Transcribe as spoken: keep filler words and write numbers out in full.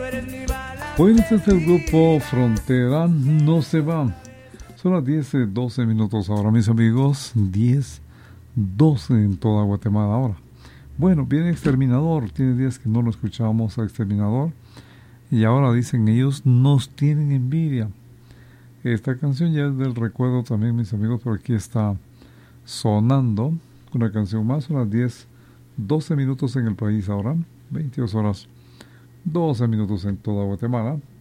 Pues este es el grupo Frontera No Se Va. Son las diez, doce minutos ahora, mis amigos. diez, doce en toda Guatemala ahora. Bueno, viene Exterminador. Tiene días que no lo escuchábamos a Exterminador. Y ahora dicen ellos, nos tienen envidia. Esta canción ya es del recuerdo también, mis amigos. Por aquí está sonando una canción más. Son las diez, doce minutos en el país ahora. veintidós horas, doce minutos en toda Guatemala.